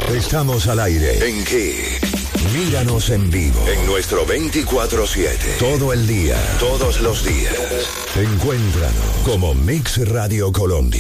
Estamos al aire. ¿En qué? Míranos en vivo. En nuestro 24/7. Todo el día. Todos los días. Encuéntranos como Mix Radio Colombia.